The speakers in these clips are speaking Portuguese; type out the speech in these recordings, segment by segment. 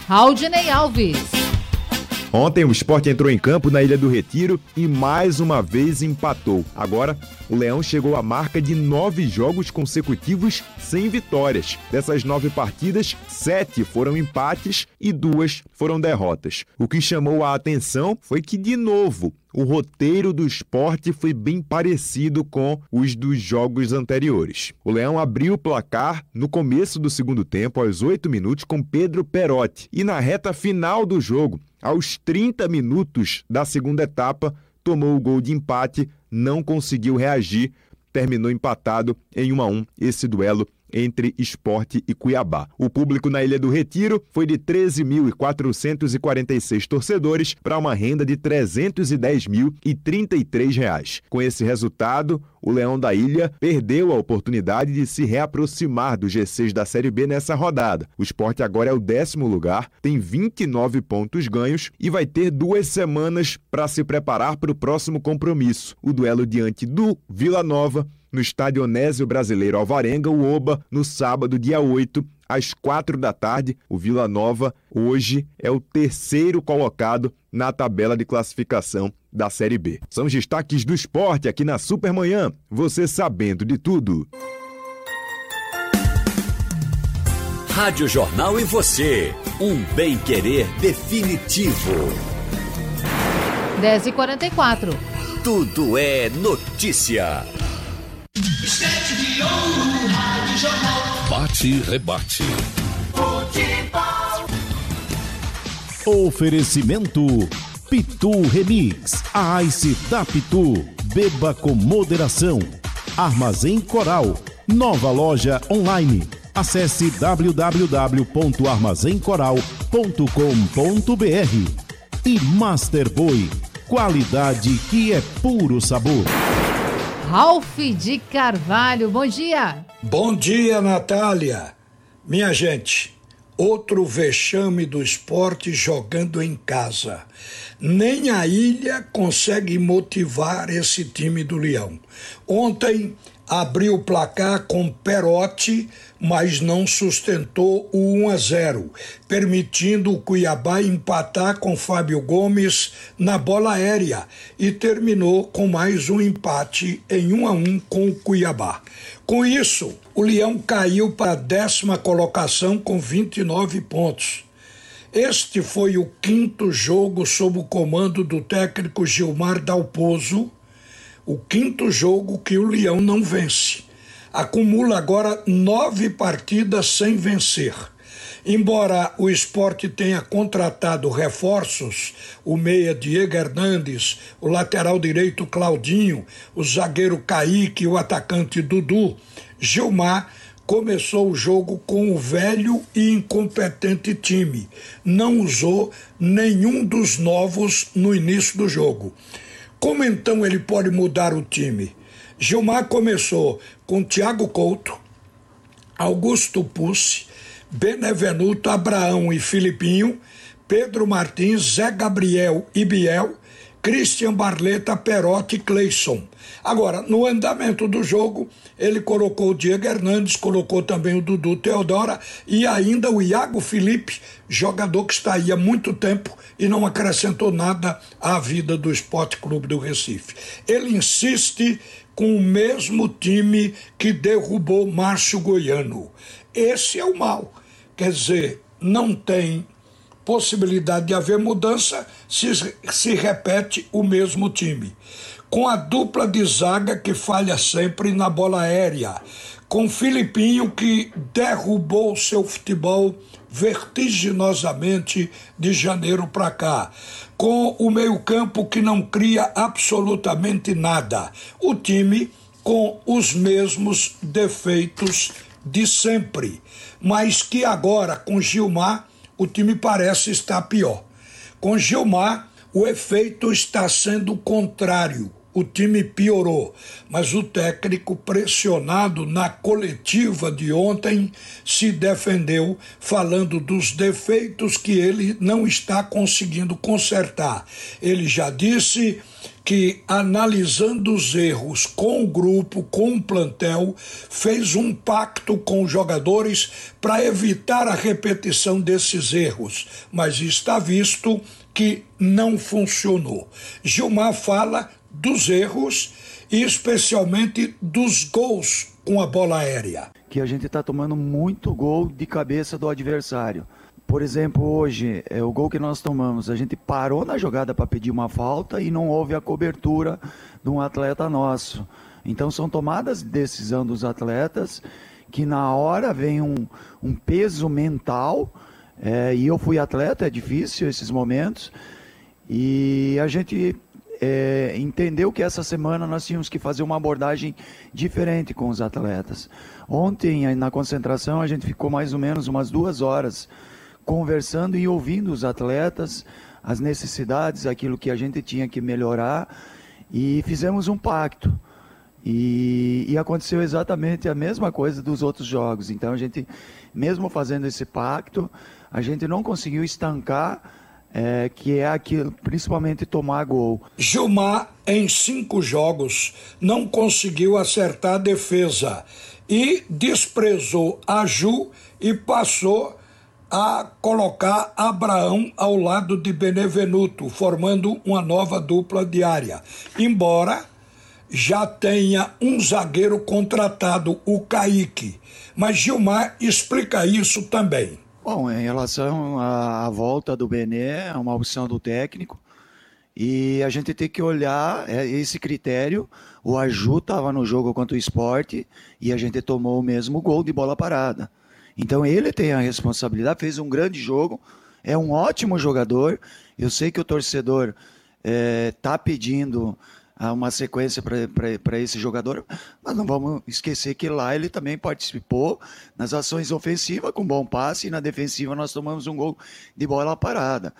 Aldinei Alves. Ontem o Sport entrou em campo na Ilha do Retiro e mais uma vez empatou. Agora, o Leão chegou à marca de 9 jogos consecutivos sem vitórias. Dessas 9 partidas, 7 foram empates e 2 foram derrotas. O que chamou a atenção foi que, de novo, o roteiro do Sport foi bem parecido com os dos jogos anteriores. O Leão abriu o placar no começo do segundo tempo, aos 8 minutos, com Pedro Perotti. E na reta final do jogo, aos 30 minutos da segunda etapa, tomou o gol de empate, não conseguiu reagir, terminou empatado em 1-1 esse duelo entre Sport e Cuiabá. O público na Ilha do Retiro foi de 13.446 torcedores para uma renda de R$ 310.033. Com esse resultado, o Leão da Ilha perdeu a oportunidade de se reaproximar do G6 da Série B nessa rodada. O Sport agora é o 10º lugar, tem 29 pontos ganhos e vai ter 2 semanas para se preparar para o próximo compromisso, o duelo diante do Vila Nova, no estádio Onésio Brasileiro Alvarenga, o Oba, no sábado, dia 8, às 4 da tarde. O Vila Nova, hoje, é o 3º colocado na tabela de classificação da Série B. São os destaques do esporte aqui na Supermanhã. Você sabendo de tudo. Rádio Jornal e você. Um bem-querer definitivo. 10h44. Tudo é notícia. Bate e rebate. Oferecimento Pitu Remix. A Ice da Pitu. Beba com moderação. Armazém Coral. Nova loja online. Acesse www.armazencoral.com.br. E Master Boy. Qualidade que é puro sabor. Ralph de Carvalho, bom dia. Bom dia, Natália. Minha gente, outro vexame do esporte jogando em casa. Nem a Ilha consegue motivar esse time do Leão. Ontem abriu o placar com Perotti, mas não sustentou o 1-0, permitindo o Cuiabá empatar com Fábio Gomes na bola aérea e terminou com mais um empate em 1-1 com o Cuiabá. Com isso, o Leão caiu para a 10ª colocação com 29 pontos. Este foi o 5º jogo sob o comando do técnico Gilmar Dalpozo, o 5º jogo que o Leão não vence. Acumula agora 9 partidas sem vencer. Embora o Sport tenha contratado reforços, o meia Diego Hernandes, o lateral direito Claudinho, o zagueiro Kaique e o atacante Dudu, Gilmar começou o jogo com o velho e incompetente time. Não usou nenhum dos novos no início do jogo. Como então ele pode mudar o time? Gilmar começou com Thiago Couto, Augusto Pucci, Benevenuto, Abraão e Filipinho, Pedro Martins, Zé Gabriel e Biel, Christian Barleta, Perotti e Cleison. Agora, no andamento do jogo, ele colocou o Diego Hernandes, colocou também o Dudu Teodora e ainda o Iago Felipe, jogador que está aí há muito tempo e não acrescentou nada à vida do Sport Clube do Recife. Ele insiste com o mesmo time que derrubou Márcio Goiano. Esse é o mal. Quer dizer, não tem possibilidade de haver mudança se repete o mesmo time. Com a dupla de zaga que falha sempre na bola aérea, com Filipinho que derrubou seu futebol vertiginosamente de janeiro para cá, com o meio-campo que não cria absolutamente nada, o time com os mesmos defeitos de sempre, mas que agora com Gilmar o time parece estar pior. Com Gilmar o efeito está sendo o contrário. O time piorou, mas o técnico, pressionado na coletiva de ontem, se defendeu falando dos defeitos que ele não está conseguindo consertar. Ele já disse que, analisando os erros com o grupo, com o plantel, fez um pacto com os jogadores para evitar a repetição desses erros, mas está visto que não funcionou. Gilmar fala dos erros e especialmente dos gols com a bola aérea. Que a gente está tomando muito gol de cabeça do adversário. Por exemplo, hoje, o gol que nós tomamos, a gente parou na jogada para pedir uma falta e não houve a cobertura de um atleta nosso. Então são tomadas de decisão dos atletas que na hora vem um peso mental, e eu fui atleta, é difícil esses momentos, e a gente entendeu que essa semana nós tínhamos que fazer uma abordagem diferente com os atletas. Ontem, na concentração, a gente ficou mais ou menos umas 2 horas conversando e ouvindo os atletas, as necessidades, aquilo que a gente tinha que melhorar, e fizemos um pacto. E aconteceu exatamente a mesma coisa dos outros jogos. Então a gente, mesmo fazendo esse pacto, a gente não conseguiu estancar, que é aquilo, principalmente tomar gol. Gilmar, em 5 jogos, não conseguiu acertar a defesa e desprezou a Ju e passou a colocar Abraão ao lado de Benevenuto, formando uma nova dupla diária. Embora já tenha um zagueiro contratado, o Kaique. Mas Gilmar explica isso também. Bom, em relação à volta do Bené, é uma opção do técnico. E a gente tem que olhar esse critério. O Aju estava no jogo contra o Sport e a gente tomou o mesmo gol de bola parada. Então ele tem a responsabilidade, fez um grande jogo, é um ótimo jogador. Eu sei que o torcedor está pedindo uma sequência para esse jogador, mas não vamos esquecer que lá ele também participou nas ações ofensivas com bom passe, e na defensiva nós tomamos um gol de bola parada.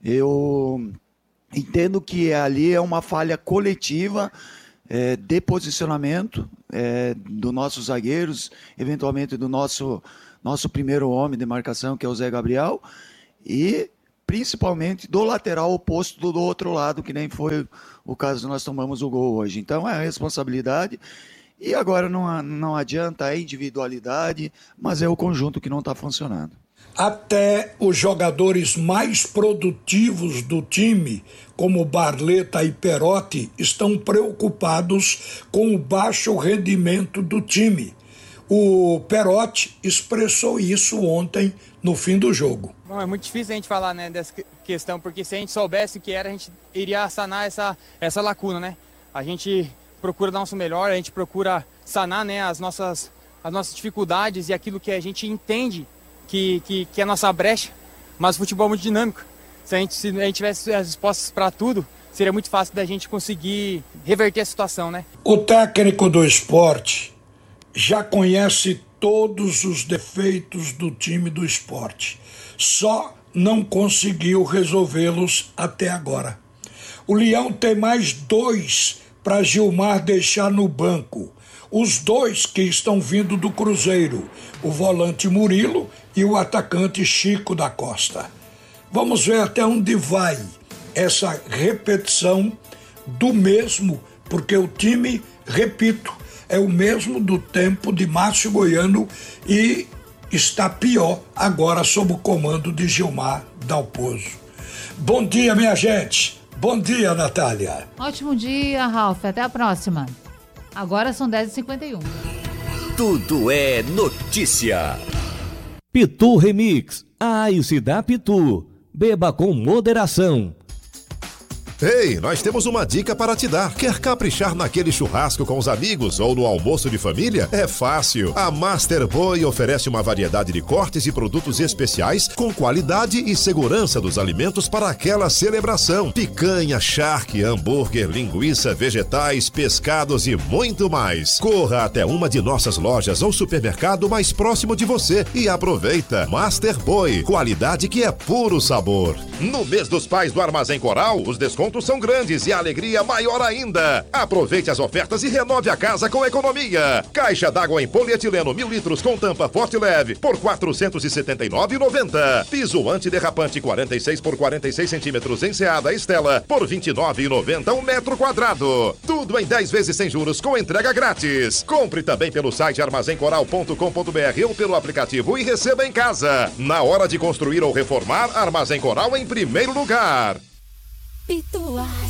Eu entendo que ali é uma falha coletiva de posicionamento dos nossos zagueiros, eventualmente do nosso primeiro homem de marcação, que é o Zé Gabriel, e principalmente do lateral oposto do outro lado, que nem foi o caso que nós tomamos o gol hoje. Então é a responsabilidade, e agora não adianta a individualidade, mas é o conjunto que não está funcionando. Até os jogadores mais produtivos do time, como Barleta e Perotti, estão preocupados com o baixo rendimento do time. O Perotti expressou isso ontem no fim do jogo. Bom, é muito difícil a gente falar, né, dessa questão, porque se a gente soubesse o que era, a gente iria sanar essa lacuna, né? A gente procura dar o nosso melhor, a gente procura sanar, né, as nossas dificuldades e aquilo que a gente entende que é a nossa brecha, mas o futebol é muito dinâmico. Se a gente tivesse as respostas para tudo, seria muito fácil da gente conseguir reverter a situação, né? O técnico do Sport já conhece todos os defeitos do time do Sport, só não conseguiu resolvê-los até agora. O Leão tem mais 2 para Gilmar deixar no banco. Os 2 que estão vindo do Cruzeiro, o volante Murilo e o atacante Chico da Costa. Vamos ver até onde vai essa repetição do mesmo, porque o time, repito, é o mesmo do tempo de Márcio Goiano e está pior agora sob o comando de Gilmar Dalpozo. Bom dia, minha gente. Bom dia, Natália. Ótimo dia, Ralf. Até a próxima. Agora são 10h51. Tudo é notícia. Pitu Remix. A se dá Pitu. Beba com moderação. Ei, nós temos uma dica para te dar. Quer caprichar naquele churrasco com os amigos ou no almoço de família? É fácil. A Master Boy oferece uma variedade de cortes e produtos especiais com qualidade e segurança dos alimentos para aquela celebração. Picanha, charque, hambúrguer, linguiça, vegetais, pescados e muito mais. Corra até uma de nossas lojas ou supermercado mais próximo de você e aproveita. Master Boy, qualidade que é puro sabor. No mês dos pais do Armazém Coral, os descontos descontos são grandes e a alegria maior ainda. Aproveite as ofertas e renove a casa com economia. Caixa d'água em polietileno 1000 litros com tampa forte e leve por R$ 479,90. Piso antiderrapante 46 por 46 centímetros Enseada Estela por R$ 29,90 um metro quadrado. Tudo em 10 vezes sem juros com entrega grátis. Compre também pelo site armazencoral.com.br ou pelo aplicativo e receba em casa. Na hora de construir ou reformar, Armazém Coral em primeiro lugar.